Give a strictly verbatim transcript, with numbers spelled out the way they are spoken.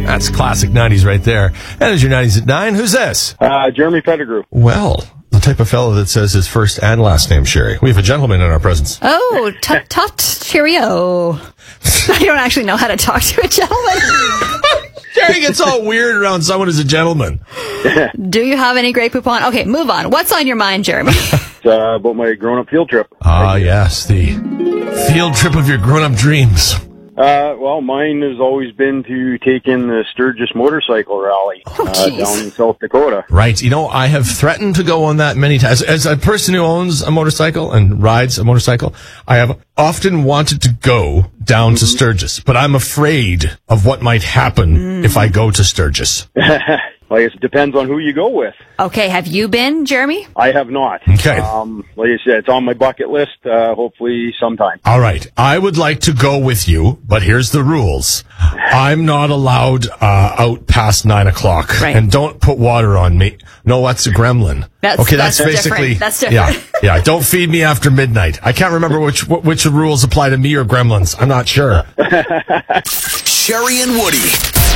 That's classic nineties right there. That is your nineties at nine. Who's this? Uh, Jeremy Pettigrew. Well, the type of fellow that says his first and last name, Sherry. We have a gentleman in our presence. Oh, tut tut, cheerio. I don't actually know how to talk to a gentleman. Sherry gets all weird around someone who's a gentleman. Do you have any Grey Poupon? Okay, move on. What's on your mind, Jeremy? It's uh, about my grown-up field trip. Ah, yes, the field trip of your grown-up dreams. Uh, well, mine has always been to take in the Sturgis Motorcycle Rally Oh, uh, jeez. down in South Dakota. Right. You know, I have threatened to go on that many times. As a person who owns a motorcycle and rides a motorcycle, I have often wanted to go down to Sturgis, but I'm afraid of what might happen Mm. if I go to Sturgis. Well, I guess it depends on who you go with. Okay, have you been, Jeremy? I have not. Okay. Um, like I said, it's on my bucket list, uh, hopefully sometime. All right. I would like to go with you, but here's the rules. I'm not allowed uh, out past nine o'clock. Right. And don't put water on me. No, that's a gremlin. That's- okay, that's, that's basically... different. That's different. Yeah, yeah. Don't feed me after midnight. I can't remember which which rules apply to me or gremlins. I'm not sure. Sherry and Woody.